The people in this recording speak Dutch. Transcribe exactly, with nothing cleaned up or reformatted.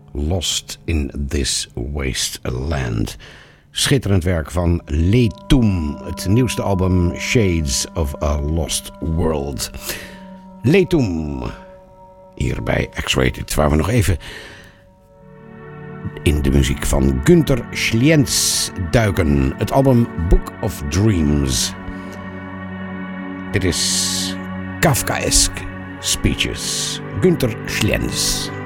Lost in This Wasteland. Schitterend werk van Letum, het nieuwste album Shades of a Lost World. Letum, hier bij X-Rated, waar we nog even in de muziek van Günter Schlienz duiken. Het album Book of Dreams. Dit is Kafkaesque Speeches. Günter Schlienz.